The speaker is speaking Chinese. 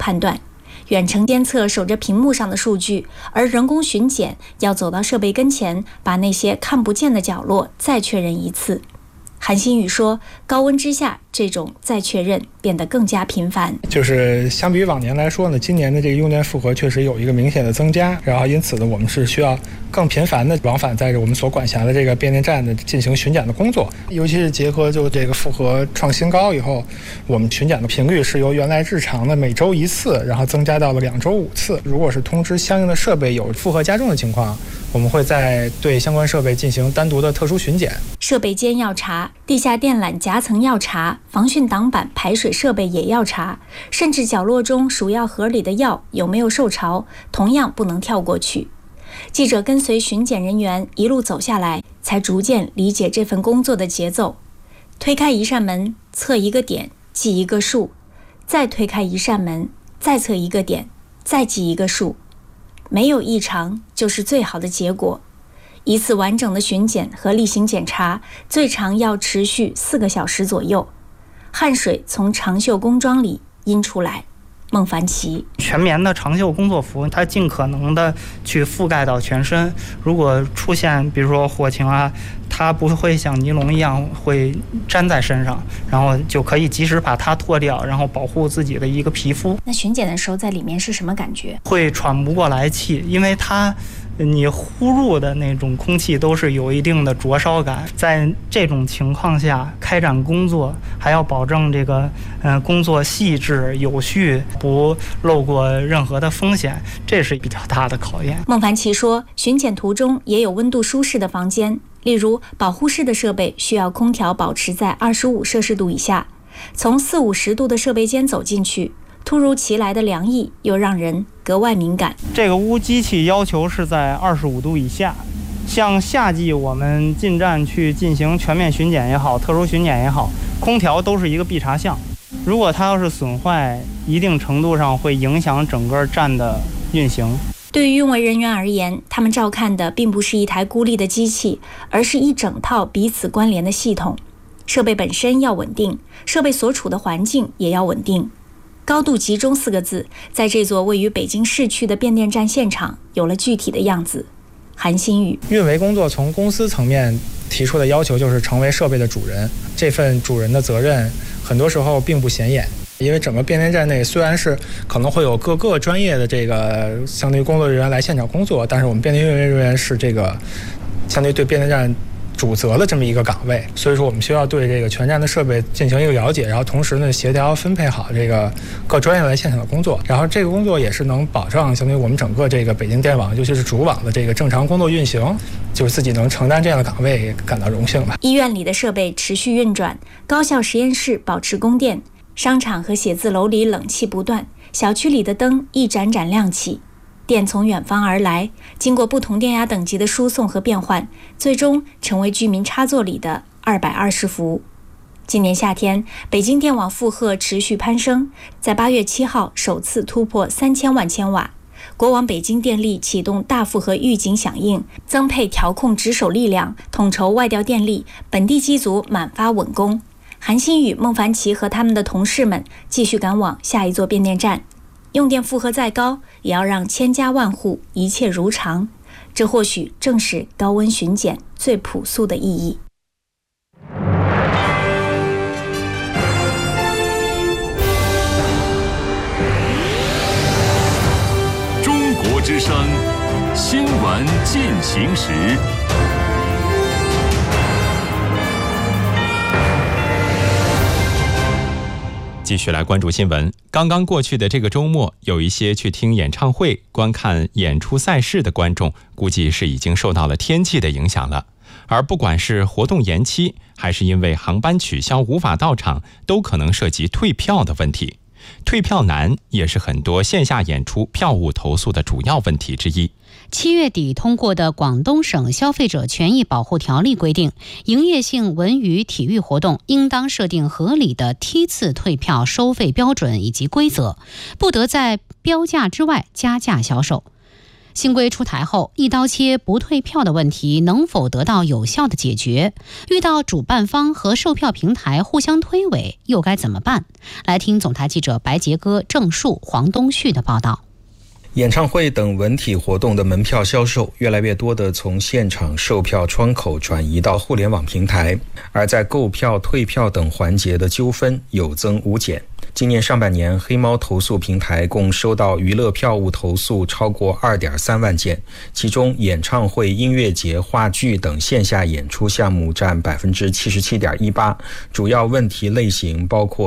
判断。远程监测守着屏幕上的数据，而人工巡检要走到设备跟前，把那些看不见的角落再确认一次。韩新宇说，高温之下，这种再确认变得更加频繁。 就是相比于往年来说呢，今年的这个用电负荷确实有一个明显的增加，然后因此呢，我们是需要更频繁的往返在我们所管辖的这个变电站的进行巡检的工作。尤其是结合就这个负荷创新高以后，我们巡检的频率是由原来日常的每周1次，然后增加到了2周5次。如果是通知相应的设备有负荷加重的情况，我们会在对相关设备进行单独的特殊巡检。 设备间要查，地下电缆夹层要查，防汛挡板排水设备也要查，甚至角落中鼠药盒里的药有没有受潮，同样不能跳过去。记者跟随巡检人员一路走下来，才逐渐理解这份工作的节奏。推开一扇门，测一个点，记一个数；再推开一扇门，再测一个点，再记一个数。没有异常就是最好的结果。一次完整的巡检和例行检查，最长要持续4个小时左右。汗水从长袖工装里阴出来。孟凡奇， 全棉的长袖工作服，它尽可能的去覆盖到全身。如果出现比如说火情啊，它不会像尼龙一样会粘在身上，然后就可以及时把它脱掉，然后保护自己的一个皮肤。 那巡检的时候在里面是什么感觉？ 会喘不过来气，因为你呼入的那种空气都是有一定的灼烧感。在这种情况下开展工作，还要保证这个工作细致有序，不漏过任何的风险，这是比较大的考验。 孟凡奇说，巡检途中也有温度舒适的房间，例如保护室的设备需要空调保持在25摄氏度以下，从40-50度的设备间走进去，突如其来的凉意又让人格外敏感。 这个屋机器要求是在25度以下，像夏季我们进站去进行全面巡检也好，特殊巡检也好，空调都是一个必查项。如果它要是损坏，一定程度上会影响整个站的运行。 对于运维人员而言，他们照看的并不是一台孤立的机器，而是一整套彼此关联的系统。设备本身要稳定，设备所处的环境也要稳定。高度集中4个字，在这座位于北京市区的变电站现场有了具体的样子。韩新宇， 运维工作从公司层面提出的要求就是成为设备的主人，这份主人的责任很多时候并不显眼，因为整个变电站内虽然是可能会有各个专业的这个相对于工作人员来现场工作，但是我们变电运维人员是这个相对对变电站主责的这么一个岗位，所以说我们需要对这个全站的设备进行一个了解，然后同时呢协调分配好这个各专业来现场的工作，然后这个工作也是能保障相当于我们整个这个北京电网，尤其是主网的这个正常工作运行，就是自己能承担这样的岗位感到荣幸吧。 医院里的设备持续运转，高校实验室保持供电，商场和写字楼里冷气不断，小区里的灯一盏盏亮起。电从远方而来，经过不同电压等级的输送和变换，最终成为居民插座里的220伏。今年夏天，北京电网负荷持续攀升，在8月7号首次突破3000万千瓦。国网北京电力启动大负荷预警响应，增配调控值守力量，统筹外调电力，本地机组满发稳工。韩新宇、孟凡奇和他们的同事们继续赶往下一座变电站。用电负荷再高，也要让千家万户一切如常，这或许正是高温巡检最朴素的意义。 中国之声新闻进行时。 继续来关注新闻。刚刚过去的这个周末，有一些去听演唱会、观看演出赛事的观众，估计是已经受到了天气的影响了。而不管是活动延期，还是因为航班取消无法到场，都可能涉及退票的问题。退票难也是很多线下演出票务投诉的主要问题之一。 7月底通过的广东省消费者权益保护条例规定，营业性文娱体育活动应当设定合理的梯次退票收费标准以及规则，不得在标价之外加价销售。 新规出台后，一刀切不退票的问题能否得到有效的解决？遇到主办方和售票平台互相推诿，又该怎么办？来听总台记者白杰哥、郑树、黄东旭的报道。 演唱会等文体活动的门票销售越来越多地从现场售票窗口转移到互联网平台，而在购票、退票等环节的纠纷有增无减。今年上半年，黑猫投诉平台共收到娱乐票务投诉超过 2.3 万件，其中演唱会、音乐节、话剧等线下演出项目占 77.18%， 主要问题类型包括